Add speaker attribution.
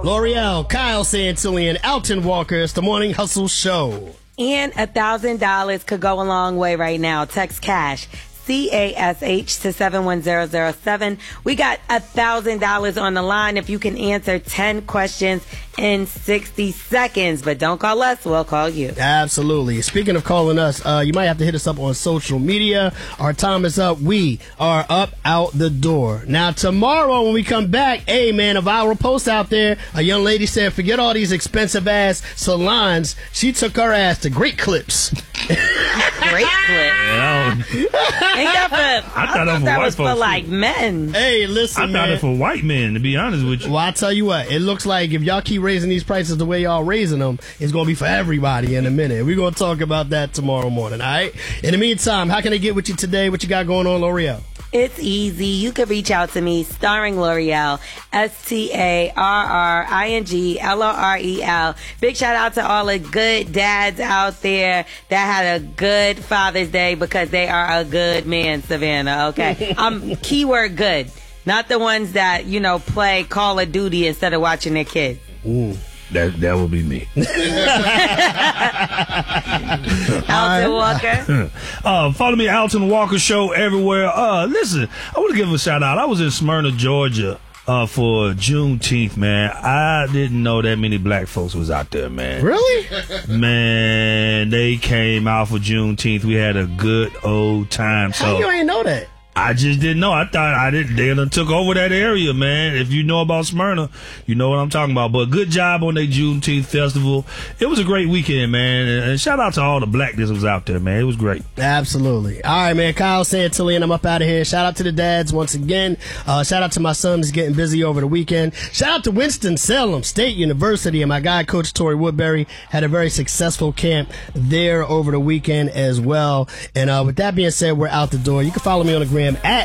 Speaker 1: L'Oreal, Kyle Santillan, Alton Walker. It's the Morning Hustle Show.
Speaker 2: And $1,000 could go a long way right now. Text CASH, CASH to 71007. We got $1,000 on the line if you can answer 10 questions in 60 seconds. But don't call us, we'll call you.
Speaker 1: Absolutely. Speaking of calling us, you might have to hit us up on social media. Our time is up. We are up out the door. Now, tomorrow when we come back, a viral post out there. A young lady said, forget all these expensive ass salons. She took her ass to Great Clips.
Speaker 2: Great Clips. I thought that was for like men.
Speaker 1: Hey, listen,
Speaker 3: I thought it for white men, to be honest with you.
Speaker 1: Well, I tell you what, it looks like if y'all keep raising these prices the way y'all raising them, it's going to be for everybody in a minute. We're going to talk about that tomorrow morning, all right? In the meantime, how can I get with you today? What you got going on, L'Oreal?
Speaker 2: It's easy. You can reach out to me, starring L'Oreal, STARRING LOREL. Big shout out to all the good dads out there that had a good Father's Day because they are a good man, Savannah, okay? Keyword good. Not the ones that, play Call of Duty instead of watching their kids.
Speaker 3: Ooh. That will be me.
Speaker 2: Alton Walker.
Speaker 3: Follow me, Alton Walker Show everywhere. Listen, I want to give a shout out. I was in Smyrna, Georgia, for Juneteenth, man. I didn't know that many black folks was out there, man.
Speaker 1: Really?
Speaker 3: Man, they came out for Juneteenth. We had a good old time.
Speaker 1: How you ain't know that?
Speaker 3: I just didn't know. I thought they done took over that area, man. If you know about Smyrna, you know what I'm talking about. But good job on their Juneteenth festival. It was a great weekend, man. And shout out to all the blackness was out there, man. It was great.
Speaker 1: Absolutely. All right, man. Kyle Santillan, I'm up out of here. Shout out to the dads once again. Shout out to my son who's getting busy over the weekend. Shout out to Winston-Salem State University and my guy, Coach Torrey Woodbury, had a very successful camp there over the weekend as well. And with that being said, we're out the door. You can follow me on the gram at